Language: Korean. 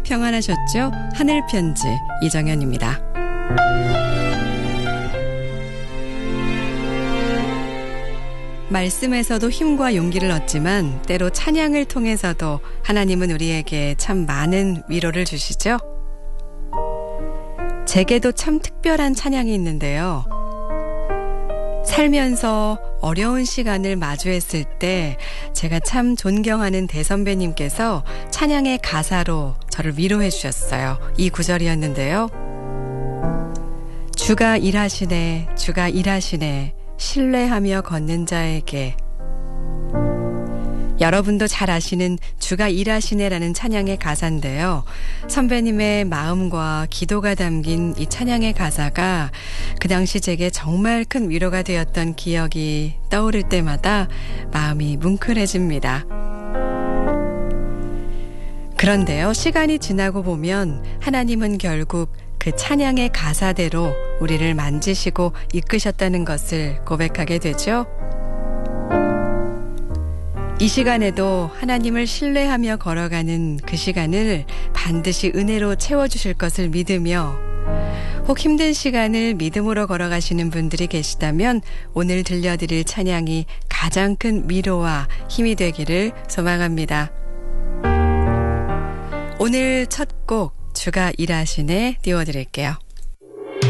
평안하셨죠? 하늘편지 이정현입니다. 말씀에서도 힘과 용기를 얻지만 때로 찬양을 통해서도 하나님은 우리에게 참 많은 위로를 주시죠? 제게도 참 특별한 찬양이 있는데요. 살면서 어려운 시간을 마주했을 때 제가 참 존경하는 대선배님께서 찬양의 가사로 저를 위로해 주셨어요. 이 구절이었는데요. 주가 일하시네, 주가 일하시네, 신뢰하며 걷는 자에게. 여러분도 잘 아시는 주가 일하시네라는 찬양의 가사인데요. 선배님의 마음과 기도가 담긴 이 찬양의 가사가 그 당시 제게 정말 큰 위로가 되었던 기억이 떠오를 때마다 마음이 뭉클해집니다. 그런데요, 시간이 지나고 보면 하나님은 결국 그 찬양의 가사대로 우리를 만지시고 이끄셨다는 것을 고백하게 되죠. 이 시간에도 하나님을 신뢰하며 걸어가는 그 시간을 반드시 은혜로 채워주실 것을 믿으며 혹 힘든 시간을 믿음으로 걸어가시는 분들이 계시다면 오늘 들려드릴 찬양이 가장 큰 위로와 힘이 되기를 소망합니다. 오늘 첫 곡 주가 일하시네 띄워드릴게요.